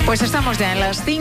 Pues estamos ya en las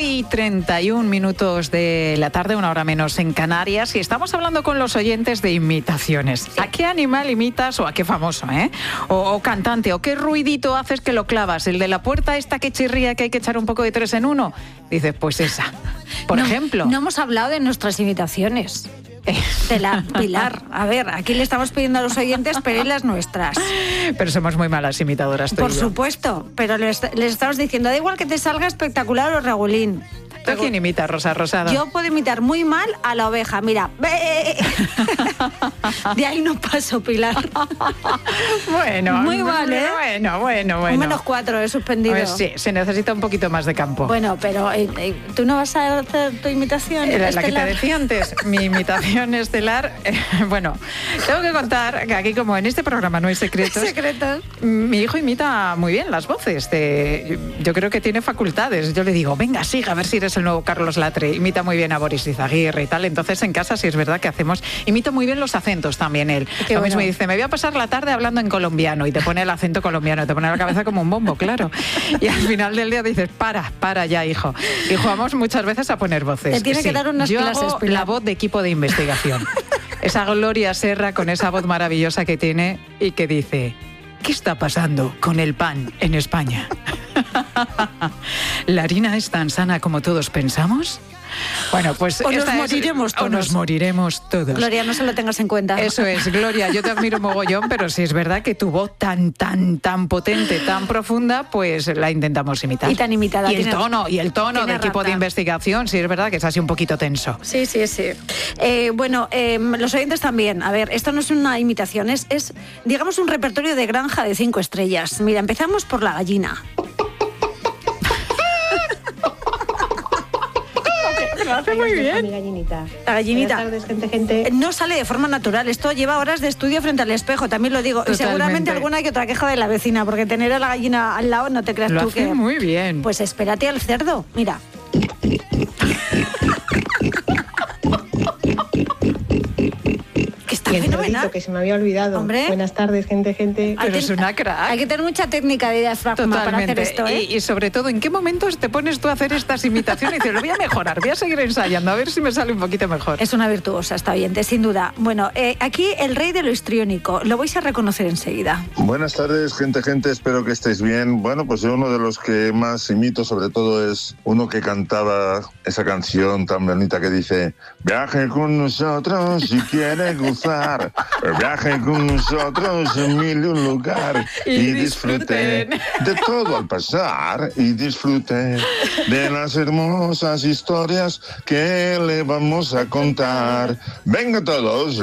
5:31 de la tarde, una hora menos en Canarias, y estamos hablando con los oyentes de imitaciones. ¿A qué animal imitas o a qué famoso, o cantante? ¿O qué ruidito haces que lo clavas? ¿El de la puerta esta que chirría que hay que echar un poco de 3 en 1? Dices, pues esa, por ejemplo. No hemos hablado de nuestras imitaciones. De la Pilar. A ver, aquí le estamos pidiendo a los oyentes pedir las nuestras. Pero somos muy malas imitadoras, tú Por y yo. Supuesto, pero les estamos diciendo, da igual que te salga espectacular o regulín. ¿Tú a quién imitas, Rosa Rosado? Yo puedo imitar muy mal a la oveja, mira. De ahí no paso, Pilar. Bueno. Muy mal, ¿eh? Bueno. Un -4 he suspendido. Pues sí, se necesita un poquito más de campo. Bueno, pero ¿tú no vas a hacer tu imitación la que te decía antes, mi imitación estelar. Bueno, tengo que contar que aquí, como en este programa no hay secretos, mi hijo imita muy bien las voces. Yo creo que tiene facultades. Yo le digo, venga, siga, a ver si eres el nuevo Carlos Latre. Imita muy bien a Boris Izaguirre y tal. Entonces en casa sí es verdad que imita muy bien los acentos también él. Lo mismo dice, me voy a pasar la tarde hablando en colombiano, y te pone el acento colombiano, te pone la cabeza como un bombo, claro. Y al final del día dices, para ya, hijo. Y jugamos muchas veces a poner voces. Te tiene que dar unas clases, hago Pilar. La voz de equipo de investigación. Esa Gloria Serra con esa voz maravillosa que tiene y que dice, ¿qué está pasando con el pan en España? ¿La harina es tan sana como todos pensamos? Bueno, pues nos moriremos todos. Gloria, no se lo tengas en cuenta. Eso es, Gloria, yo te admiro mogollón, pero si es verdad que tu voz tan potente, tan profunda, pues la intentamos imitar. Y tan imitada. Y el tono de equipo de investigación, sí es verdad que es así un poquito tenso. Sí. Los oyentes también. A ver, esto no es una imitación, es digamos un repertorio de granja de 5 estrellas. Mira, empezamos por la gallina. Lo hace muy bien. La gallinita. Buenas tardes, gente. No sale de forma natural. Esto lleva horas de estudio frente al espejo, también lo digo. Totalmente. Y seguramente alguna que otra queja de la vecina, porque tener a la gallina al lado no te creas lo tú hace que... muy bien. Pues espérate al cerdo. Mira. Que está fenomenal. Que se me había olvidado. Hombre. Buenas tardes, gente. Pero es una crack. Hay que tener mucha técnica de diafragma para hacer esto, ¿eh? Y sobre todo, ¿en qué momentos te pones tú a hacer estas imitaciones y dices, lo voy a mejorar, voy a seguir ensayando, a ver si me sale un poquito mejor? Es una virtuosa esta oyente, sin duda. Bueno, aquí el rey de lo histriónico, lo vais a reconocer enseguida. Buenas tardes, gente, espero que estéis bien. Bueno, pues yo uno de los que más imito sobre todo es uno que cantaba esa canción tan bonita que dice, viaje con nosotros si quiere gozar, viaje con nosotros en mil y un lugar y disfrute de todo al pasar y disfrute de las hermosas historias que le vamos a contar. Venga todos,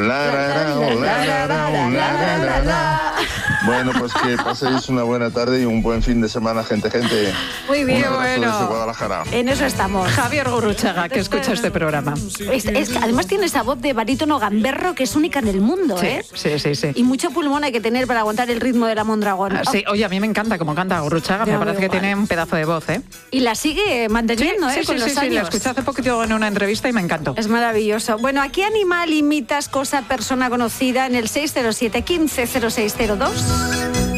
Bueno, pues que paséis una buena tarde y un buen fin de semana, gente. Muy bien, un abrazo bueno. desde Guadalajara. En eso estamos. Javier Gurruchaga, que escucha este programa. Es que además tiene esa voz de barítono gamberro que es única en el mundo, ¿eh? Sí. Y mucho pulmón hay que tener para aguantar el ritmo de la Mondragón. Sí, oye, a mí me encanta cómo canta Gurruchaga, me parece que tiene un pedazo de voz, ¿eh? Y la sigue manteniendo, con los años. Sí, la escuché hace poquito en una entrevista y me encantó. Es maravilloso. Bueno, ¿a qué animal imitas, cosa, persona conocida en el 607 15 0602?